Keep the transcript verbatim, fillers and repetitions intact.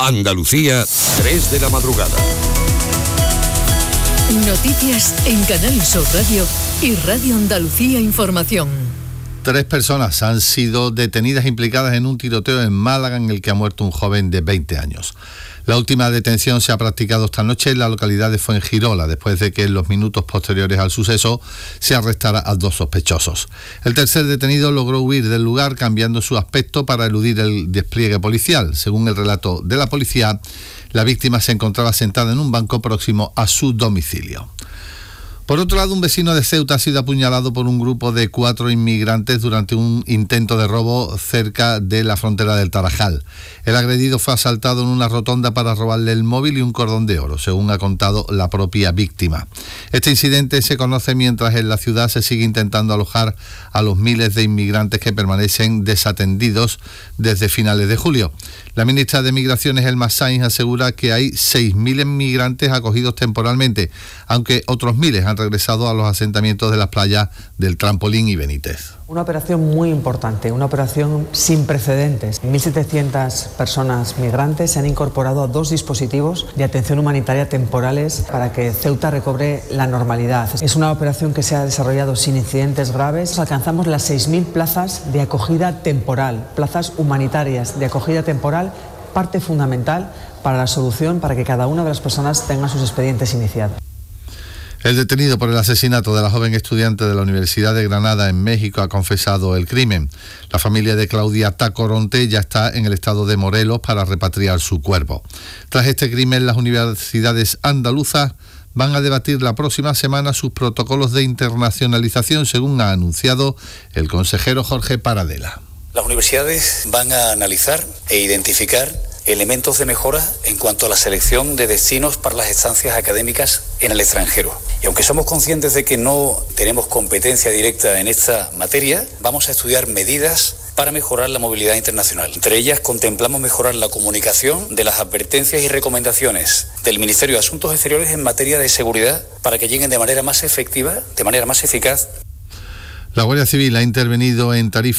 Andalucía, tres de la madrugada. Noticias en Canal Sur Radio y Radio Andalucía Información. Tres personas han sido detenidas implicadas en un tiroteo en Málaga en el que ha muerto un joven de veinte años. La última detención se ha practicado esta noche en la localidad de Fuengirola, después de que en los minutos posteriores al suceso se arrestara a dos sospechosos. El tercer detenido logró huir del lugar cambiando su aspecto para eludir el despliegue policial. Según el relato de la policía, la víctima se encontraba sentada en un banco próximo a su domicilio. Por otro lado, un vecino de Ceuta ha sido apuñalado por un grupo de cuatro inmigrantes durante un intento de robo cerca de la frontera del Tarajal. El agredido fue asaltado en una rotonda para robarle el móvil y un cordón de oro, según ha contado la propia víctima. Este incidente se conoce mientras en la ciudad se sigue intentando alojar a los miles de inmigrantes que permanecen desatendidos desde finales de julio. La ministra de Migraciones, Elma Sainz, asegura que hay seis mil inmigrantes acogidos temporalmente, aunque otros miles han regresado a los asentamientos de las playas del Trampolín y Benítez. Una operación muy importante, una operación sin precedentes. mil setecientas personas migrantes se han incorporado a dos dispositivos de atención humanitaria temporales para que Ceuta recobre la normalidad. Es una operación que se ha desarrollado sin incidentes graves. Alcanzamos las seis mil plazas de acogida temporal, plazas humanitarias de acogida temporal, parte fundamental para la solución para que cada una de las personas tenga sus expedientes iniciados. El detenido por el asesinato de la joven estudiante de la Universidad de Granada en México ha confesado el crimen. La familia de Claudia Tacoronte ya está en el estado de Morelos para repatriar su cuerpo. Tras este crimen, las universidades andaluzas van a debatir la próxima semana sus protocolos de internacionalización, según ha anunciado el consejero Jorge Paradela. Las universidades van a analizar e identificar elementos de mejora en cuanto a la selección de destinos para las estancias académicas en el extranjero. Y aunque somos conscientes de que no tenemos competencia directa en esta materia, vamos a estudiar medidas para mejorar la movilidad internacional. Entre ellas contemplamos mejorar la comunicación de las advertencias y recomendaciones del Ministerio de Asuntos Exteriores en materia de seguridad para que lleguen de manera más efectiva, de manera más eficaz. La Guardia Civil ha intervenido en Tarifa